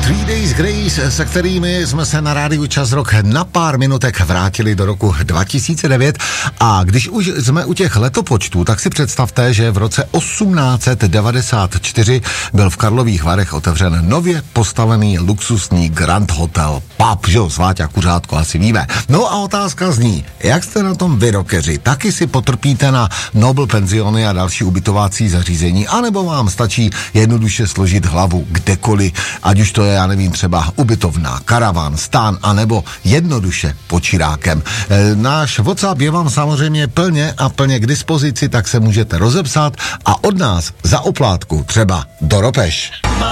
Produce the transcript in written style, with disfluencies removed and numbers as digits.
Three Days Grace, se kterými jsme se na rádiu Čas Rock na pár minutek vrátili do roku 2009 a když už jsme u těch letopočtů, tak si představte, že v roce 1894 byl v Karlových Varech otevřen nově postavený luxusní Grand Hotel Pub, že jo, Sváťa Kuřátko, asi víme. No a otázka zní, jak jste na tom vy, rockeři? Taky si potrpíte na Nobel penziony a další ubytovací zařízení, anebo vám stačí jednoduše složit hlavu kdekoliv, ať už to je, já nevím, třeba ubytovna, karavan, stán, anebo jednoduše pod Čirákem. Náš WhatsApp je vám samozřejmě plně k dispozici, tak se můžete rozepsat a od nás za oplátku třeba do Ropeš.